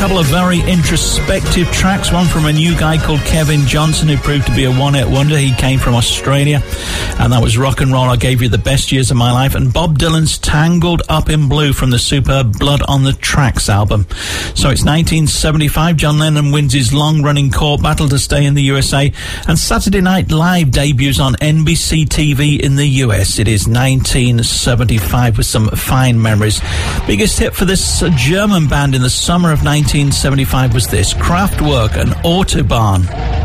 couple of very introspective tracks, one from a new guy called Kevin Johnson, who proved to be a one-hit wonder. He came from Australia, and that was Rock and Roll, I Gave You the Best Years of My Life, and Bob Dylan's Tangled Up in Blue from the superb Blood on the Tracks album. So it's 1975, John Lennon wins his long-running court battle to stay in the USA, and Saturday Night Live debuts on NBC TV in the US. It is 1975 with some fine memories. Biggest hit for this German band in the summer of 1975 was this, Kraftwerk and Autobahn.